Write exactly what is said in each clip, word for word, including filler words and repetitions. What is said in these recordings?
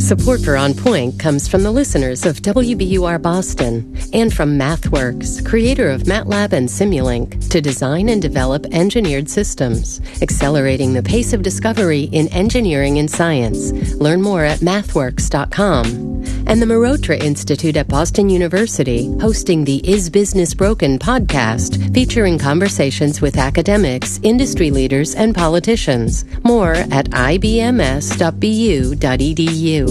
Support for On Point comes from the listeners of W B U R Boston and from MathWorks, creator of MATLAB and Simulink, to design and develop engineered systems, accelerating the pace of discovery in engineering and science. Learn more at mathworks dot com. And the Marotra Institute at Boston University, hosting the Is Business Broken podcast, featuring conversations with academics, industry leaders, and politicians. More at I B M S dot B U dot E D U.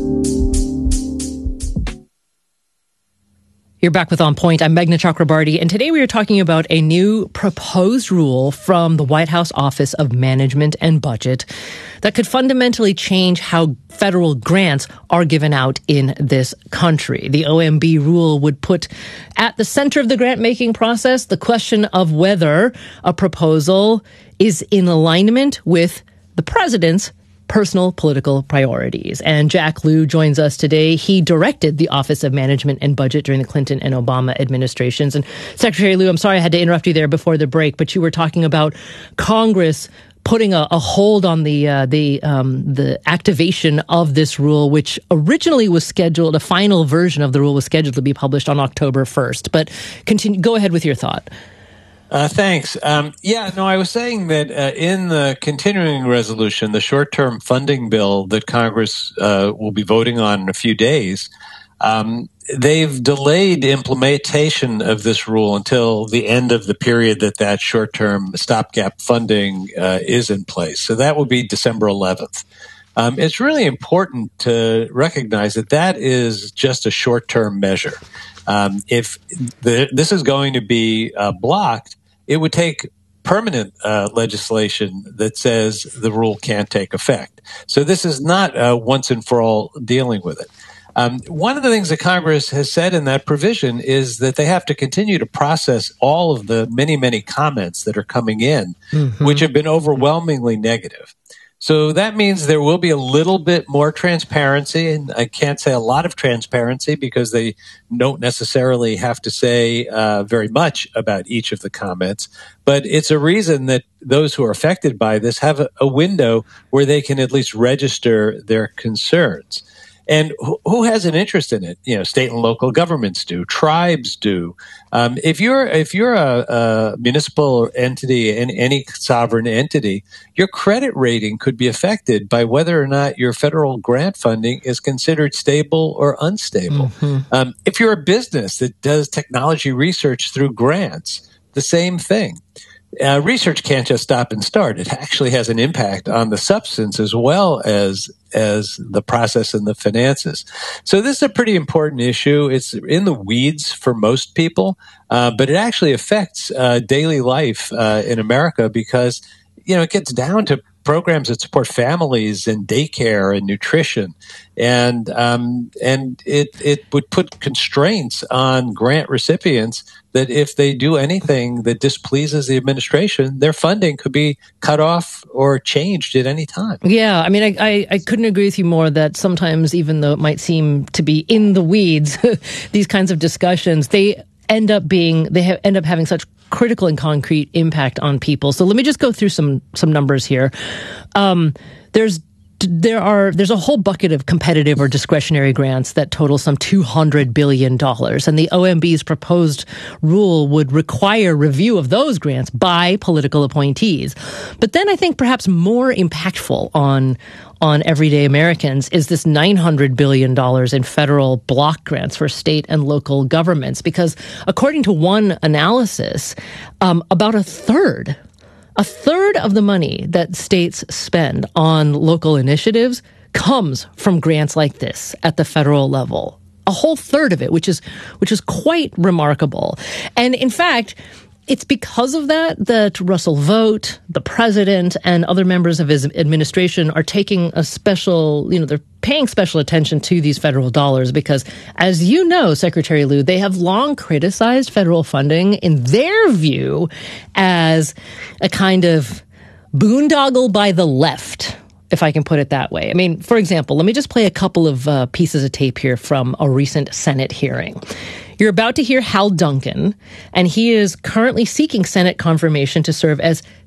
You're back with On Point. I'm Meghna Chakrabarty, and today we are talking about a new proposed rule from the White House Office of Management and Budget that could fundamentally change how federal grants are given out in this country. The O M B rule would put at the center of the grant-making process the question of whether a proposal is in alignment with the president's personal political priorities. And Jack Lew joins us today. He directed the Office of Management and Budget during the Clinton and Obama administrations. And Secretary Lew, I'm sorry I had to interrupt you there before the break, but you were talking about Congress putting a, a hold on the uh, the um, the activation of this rule, which originally was scheduled, a final version of the rule was scheduled to be published on October first. But continue, go ahead with your thought. Uh, thanks. Um, yeah, no, I was saying that uh, in the continuing resolution, the short-term funding bill that Congress uh, will be voting on in a few days, um, they've delayed implementation of this rule until the end of the period that that short-term stopgap funding uh, is in place. So that will be December eleventh. Um, it's really important to recognize that that is just a short-term measure. Um, if the, this is going to be uh, blocked, it would take permanent uh, legislation that says the rule can't take effect. So this is not uh, once and for all dealing with it. Um, one of the things that Congress has said in that provision is that they have to continue to process all of the many, many comments that are coming in, mm-hmm. which have been overwhelmingly negative. So that means there will be a little bit more transparency, and I can't say a lot of transparency because they don't necessarily have to say uh, very much about each of the comments. But it's a reason that those who are affected by this have a, a window where they can at least register their concerns. And who has an interest in it? You know, state and local governments do, tribes do. Um, if you're if you're a, a municipal entity and any sovereign entity, your credit rating could be affected by whether or not your federal grant funding is considered stable or unstable. Mm-hmm. Um, if you're a business that does technology research through grants, the same thing. Uh, research can't just stop and start. It actually has an impact on the substance as well as as the process and the finances. So this is a pretty important issue. It's in the weeds for most people, uh, but it actually affects uh, daily life uh, in America because, you know, it gets down to programs that support families and daycare and nutrition. And um, and it it would put constraints on grant recipients that if they do anything that displeases the administration, their funding could be cut off or changed at any time. Yeah, I mean, I, I, I couldn't agree with you more that sometimes, even though it might seem to be in the weeds, these kinds of discussions, they end up being, they ha- end up having such critical and concrete impact on people. So let me just go through some some numbers here. Um, there's There are, there's a whole bucket of competitive or discretionary grants that total some two hundred billion dollars. And the O M B's proposed rule would require review of those grants by political appointees. But then I think perhaps more impactful on, on everyday Americans is this nine hundred billion dollars in federal block grants for state and local governments. Because according to one analysis, um, about a third A third of the money that states spend on local initiatives comes from grants like this at the federal level. A whole third of it, which is which is quite remarkable. And in fact, it's because of that that Russell Vought, the president, and other members of his administration are taking a special, you know, they're paying special attention to these federal dollars because, as you know, Secretary Lew, they have long criticized federal funding in their view as a kind of boondoggle by the left, if I can put it that way. I mean, for example, let me just play a couple of uh, pieces of tape here from a recent Senate hearing. You're about to hear Hal Duncan, and he is currently seeking Senate confirmation to serve as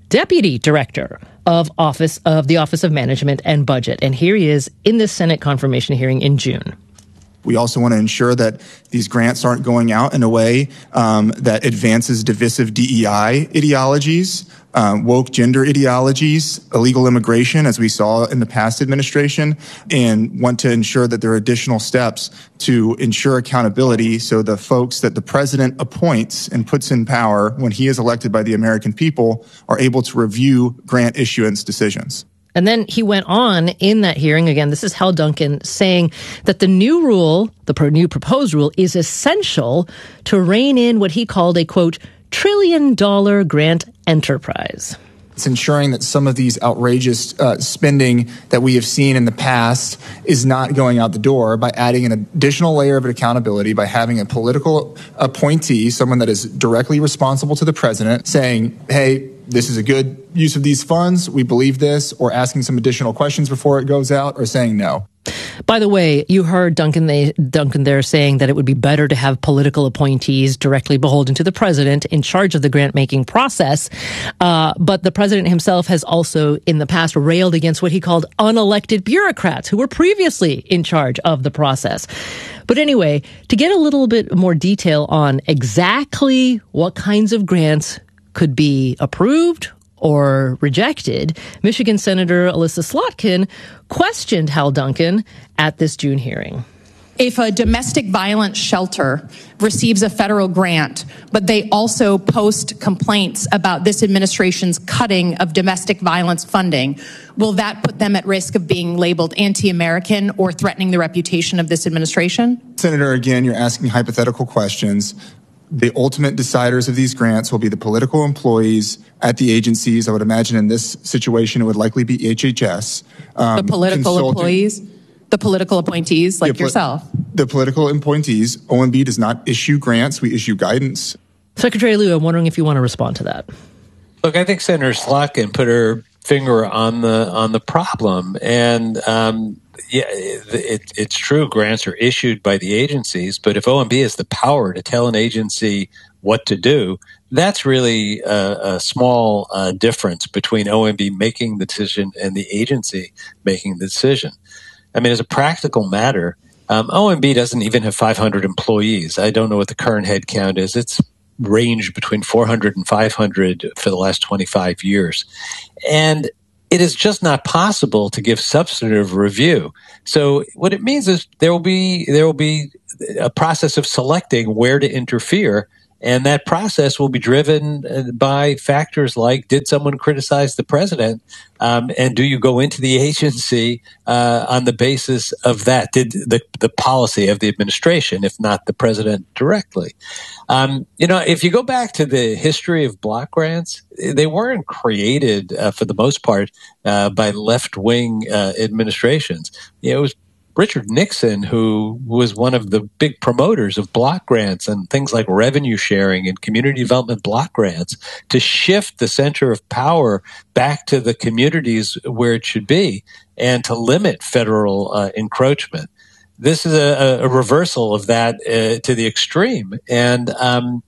deputy director of Office of the Office of Management and Budget. And here he is in the Senate confirmation hearing in June. We also want to ensure that these grants aren't going out in a way um, that advances divisive D E I ideologies, um, woke gender ideologies, illegal immigration, as we saw in the past administration, and want to ensure that there are additional steps to ensure accountability so the folks that the president appoints and puts in power when he is elected by the American people are able to review grant issuance decisions. And then he went on in that hearing, again, this is Hal Duncan, saying that the new rule, the pro- new proposed rule, is essential to rein in what he called a, quote, trillion dollar grant enterprise. It's ensuring that some of these outrageous uh, spending that we have seen in the past is not going out the door by adding an additional layer of accountability, by having a political appointee, someone that is directly responsible to the president, saying, hey, this is a good use of these funds, we believe this, or asking some additional questions before it goes out, or saying no. By the way, you heard Duncan, they, Duncan there saying that it would be better to have political appointees directly beholden to the president in charge of the grant-making process. Uh, but the president himself has also in the past railed against what he called unelected bureaucrats who were previously in charge of the process. But anyway, to get a little bit more detail on exactly what kinds of grants could be approved or rejected, Michigan Senator Elissa Slotkin questioned Hal Duncan at this June hearing. If a domestic violence shelter receives a federal grant, but they also post complaints about this administration's cutting of domestic violence funding, will that put them at risk of being labeled anti-American or threatening the reputation of this administration? Senator, again, you're asking hypothetical questions. The ultimate deciders of these grants will be the political employees at the agencies. I would imagine in this situation it would likely be H H S. Um, the political employees? The political appointees like the pol- yourself? The political appointees. O M B does not issue grants. We issue guidance. Secretary Liu, I'm wondering if you want to respond to that. Look, I think Senator Slotkin put her finger on the on the problem. And um, yeah, it, it's true, grants are issued by the agencies, but if O M B has the power to tell an agency what to do, that's really a, a small uh, difference between O M B making the decision and the agency making the decision. I mean, as a practical matter, um, O M B doesn't even have five hundred employees. I don't know what the current head count is. It's ranged between four hundred and five hundred for the last twenty-five years. And it is just not possible to give substantive review. So what it means is there will be there will be a process of selecting where to interfere, and that process will be driven by factors like, did someone criticize the president, um, and do you go into the agency uh, on the basis of that? Did the, the policy of the administration, if not the president directly? Um, you know, if you go back to the history of block grants, they weren't created uh, for the most part uh, by left-wing uh, administrations. You know, it was Richard Nixon, who was one of the big promoters of block grants and things like revenue sharing and community development block grants, to shift the center of power back to the communities where it should be and to limit federal uh, encroachment. This is a, a reversal of that uh, to the extreme. And um,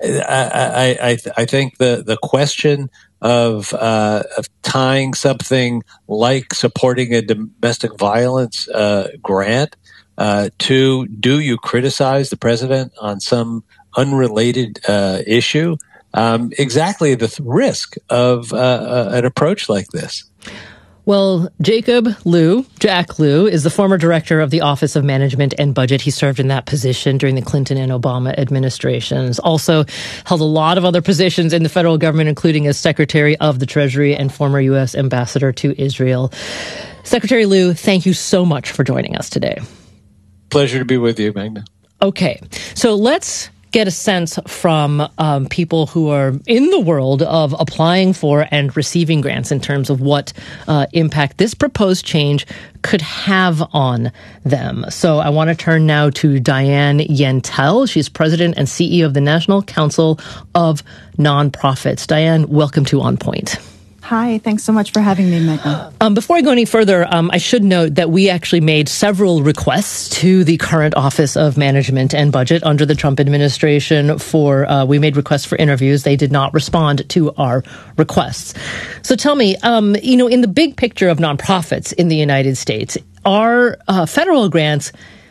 I, I, I think the, the question Of, uh, of tying something like supporting a domestic violence uh, grant uh, to, do you criticize the president on some unrelated uh, issue? Um, exactly the th- risk of uh, uh, an approach like this. Well, Jacob Lew, Jack Lew, is the former director of the Office of Management and Budget. He served in that position during the Clinton and Obama administrations. Also held a lot of other positions in the federal government, including as Secretary of the Treasury and former U S Ambassador to Israel. Secretary Lew, thank you so much for joining us today. Pleasure to be with you, Magna. Okay, so let's get a sense from um, people who are in the world of applying for and receiving grants in terms of what uh, impact this proposed change could have on them. So I want to turn now to Diane Yentel. She's president and C E O of the National Council of Nonprofits. Diane, welcome to On Point. Hi, thanks so much for having me, Megan. Um, before I go any further, um, I should note that we actually made several requests to the current Office of Management and Budget under the Trump administration for, uh, we made requests for interviews. They did not respond to our requests. So tell me, um, you know, in the big picture of nonprofits in the United States, are uh, federal grants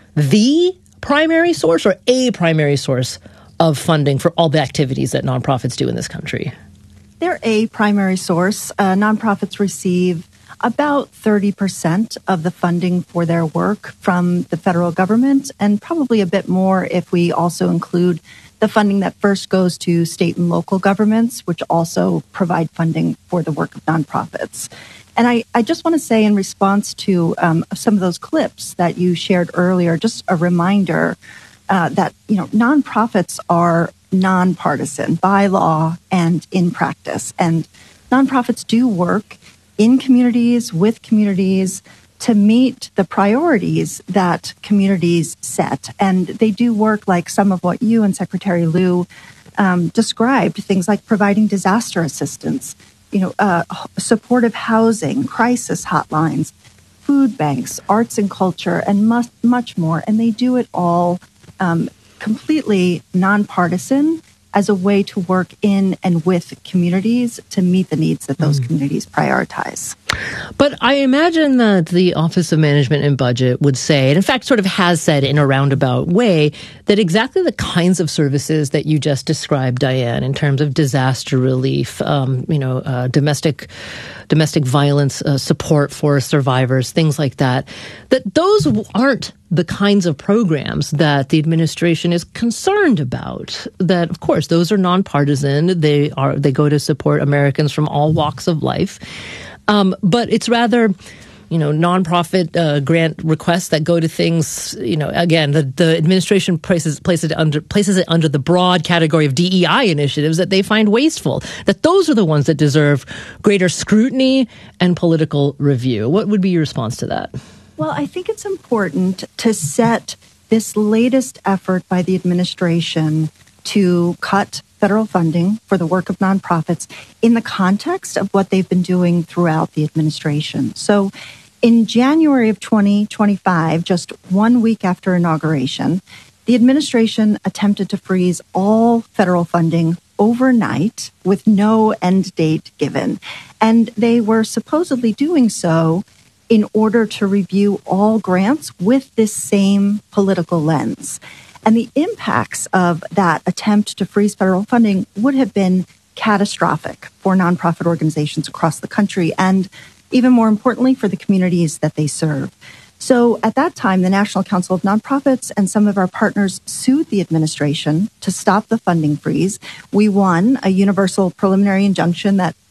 the primary source or a primary source of funding for all the activities that nonprofits do in this country? They're a primary source. Uh, nonprofits receive about thirty percent of the funding for their work from the federal government, and probably a bit more if we also include the funding that first goes to state and local governments, which also provide funding for the work of nonprofits. And I, I just want to say, in response to um, some of those clips that you shared earlier, just a reminder uh, that, you know, nonprofits are nonpartisan by law and in practice. And nonprofits do work in communities, with communities, to meet the priorities that communities set. And they do work like some of what you and Secretary Liu um, described, things like providing disaster assistance, you know, uh, supportive housing, crisis hotlines, food banks, arts and culture, and much, much more. And they do it all um, completely nonpartisan as a way to work in and with communities to meet the needs that those mm. communities prioritize. But I imagine that the Office of Management and Budget would say, and in fact sort of has said in a roundabout way, that exactly the kinds of services that you just described, Diane, in terms of disaster relief, um, you know, uh, domestic domestic violence uh, support for survivors, things like that, that those aren't the kinds of programs that the administration is concerned about. That, of course, those are nonpartisan. They are they go to support Americans from all walks of life. Um, but it's rather, you know, nonprofit uh, grant requests that go to things, you know, again, the, the administration places, places, it under, places it under the broad category of D E I initiatives that they find wasteful, that those are the ones that deserve greater scrutiny and political review. What would be your response to that? Well, I think it's important to set this latest effort by the administration to cut federal funding for the work of nonprofits in the context of what they've been doing throughout the administration. So in January of twenty twenty-five, just one week after inauguration, the administration attempted to freeze all federal funding overnight with no end date given. And they were supposedly doing so in order to review all grants with this same political lens. And the impacts of that attempt to freeze federal funding would have been catastrophic for nonprofit organizations across the country, and even more importantly, for the communities that they serve. So at that time, the National Council of Nonprofits and some of our partners sued the administration to stop the funding freeze. We won a universal preliminary injunction that